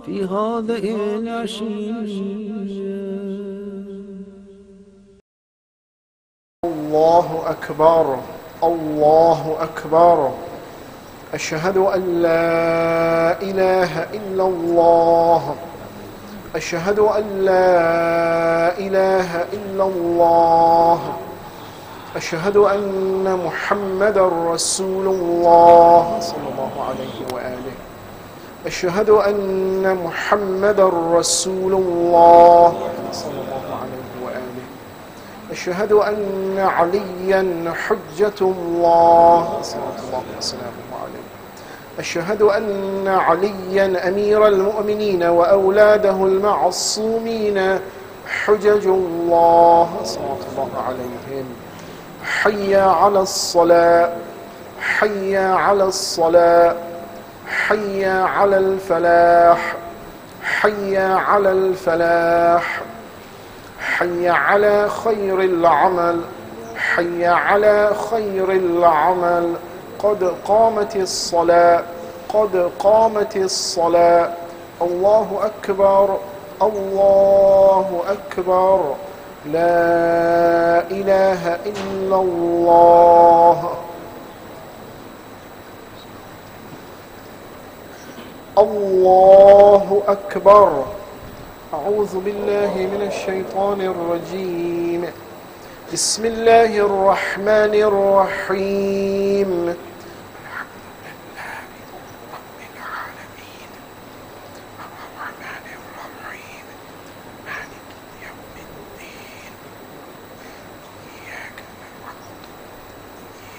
في هذه العشية. الله أكبر، الله أكبر. أشهد أن لا إله إلا الله، أشهد أن لا إله إلا الله، أشهد أن محمدًا رسول الله صلى الله عليه وآله. أشهد أن محمدًا رسول الله صلى الله عليه وآله. أشهد أن عليًا حجة الله صلوات الله وسلامه عليه. أشهد أن عليًا أمير المؤمنين وأولاده المعصومين حجج الله صلوات الله عليهم. حي على الصلاة، حي على الصلاة، حي على الفلاح، حي على الفلاح، حي على خير العمل، حي على خير العمل. قد قامت الصلاة، قد قامت الصلاة. الله أكبر، الله أكبر. لا إله إلا الله. الله أكبر. أعوذ بالله من الشيطان الرجيم. بسم الله الرحمن الرحيم.